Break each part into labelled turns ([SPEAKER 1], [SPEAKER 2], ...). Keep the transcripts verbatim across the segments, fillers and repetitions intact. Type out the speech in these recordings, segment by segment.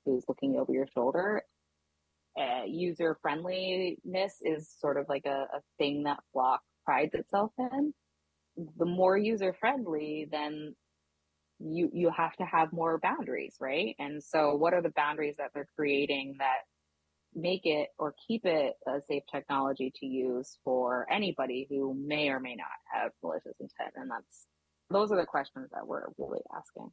[SPEAKER 1] who's looking over your shoulder. Uh, user friendliness is sort of like a, a thing that Flock prides itself in. The more user friendly, then you you have to have more boundaries, right? And so what are the boundaries that they're creating that make it or keep it a safe technology to use for anybody who may or may not have malicious intent? And that's those are the questions that we're really asking.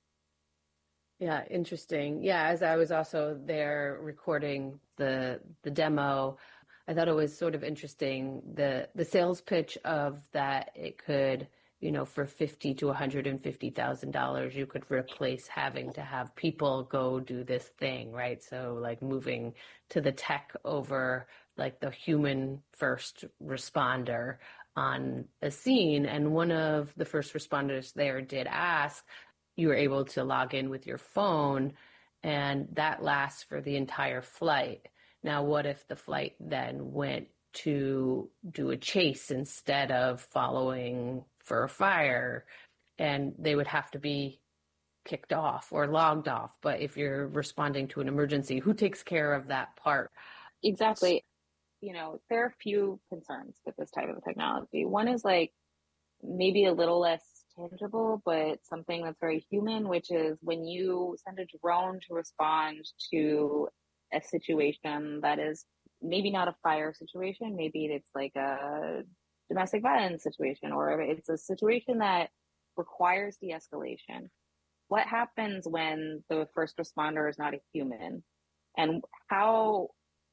[SPEAKER 2] Yeah, interesting. Yeah, as I was also there recording the the demo, I thought it was sort of interesting the the sales pitch of that it could, you know, for fifty to one hundred fifty thousand dollars, you could replace having to have people go do this thing, right? So like moving to the tech over like the human first responder on a scene. And one of the first responders there did ask, you were able to log in with your phone, and that lasts for the entire flight. Now, what if the flight then went to do a chase instead of following for a fire, and they would have to be kicked off or logged off? But if you're responding to an emergency, who takes care of that part?
[SPEAKER 1] Exactly. You know, there are a few concerns with this type of technology. One is like maybe a little less tangible, but something that's very human, which is when you send a drone to respond to a situation that is maybe not a fire situation, maybe it's like a domestic violence situation, or it's a situation that requires de-escalation. What happens when the first responder is not a human? And how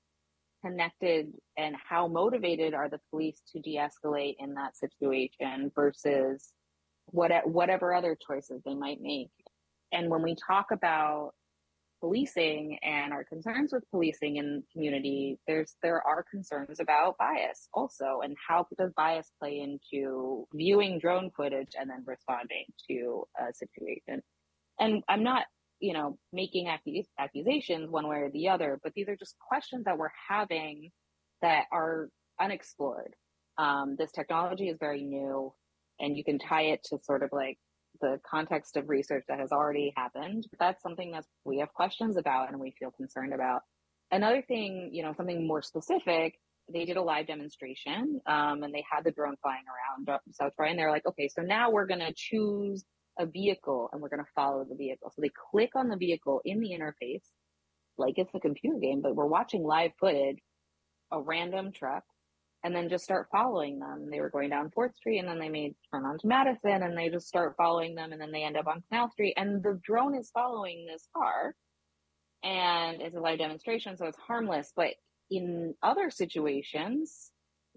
[SPEAKER 1] connected and how motivated are the police to de-escalate in that situation versus what, whatever other choices they might make? And when we talk about policing and our concerns with policing in community, there's there are concerns about bias also, and how does bias play into viewing drone footage and then responding to a situation? And I'm not, you know, making accus- accusations one way or the other, but these are just questions that we're having that are unexplored. Um, this technology is very new, and you can tie it to sort of like the context of research that has already happened. That's something that we have questions about and we feel concerned about. Another thing, you know, something more specific, they did a live demonstration um, and they had the drone flying around South Troy, and they're like, okay, so now we're going to choose a vehicle and we're going to follow the vehicle. So they click on the vehicle in the interface like it's a computer game, but we're watching live footage, a random truck, and then just start following them. They were going down fourth Street, and then they made turn onto Madison, and they just start following them, and then they end up on Canal Street, and the drone is following this car, and it's a live demonstration, so it's harmless. But in other situations,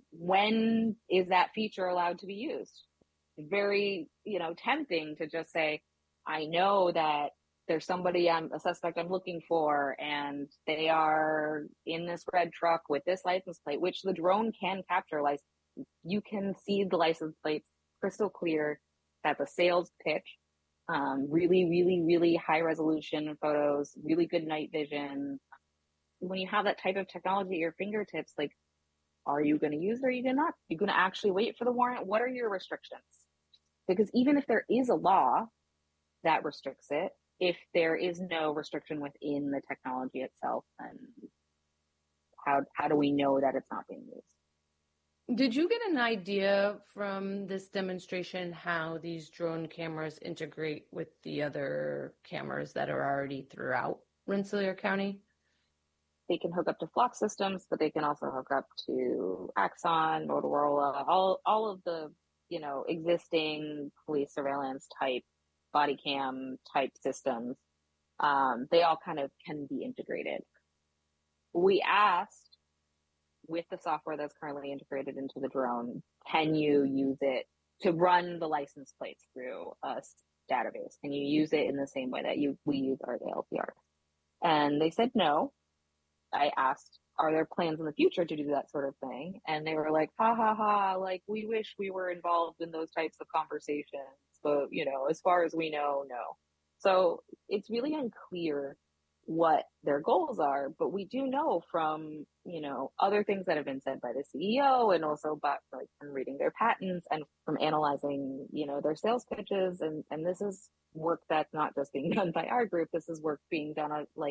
[SPEAKER 1] when is that feature allowed to be used? Very, you know, tempting to just say, I know that there's somebody I'm a suspect I'm looking for, and they are in this red truck with this license plate, which the drone can capture. Like, you can see the license plates crystal clear. That's a sales pitch. Um, really, really, really high resolution photos, really good night vision. When you have that type of technology at your fingertips, like, are you going to use it or are you going to not? You're going to actually wait for the warrant? What are your restrictions? Because even if there is a law that restricts it, if there is no restriction within the technology itself, then how how do we know that it's not being used?
[SPEAKER 2] Did you get an idea from this demonstration how these drone cameras integrate with the other cameras that are already throughout Rensselaer County?
[SPEAKER 1] They can hook up to Flock systems, but they can also hook up to Axon, Motorola, all all of the, you know, existing police surveillance type, body cam type systems. Um, they all kind of can be integrated. We asked, with the software that's currently integrated into the drone, can you use it to run the license plates through a database? Can you use it in the same way that you we use our L P Rs? And they said no. I asked, are there plans in the future to do that sort of thing? And they were like, ha ha ha, like, we wish we were involved in those types of conversations, but, you know, as far as we know, no. So it's really unclear what their goals are, but we do know from, you know, other things that have been said by the C E O, and also by, like, from reading their patents and from analyzing, you know, their sales pitches. And, and this is work that's not just being done by our group. This is work being done, like,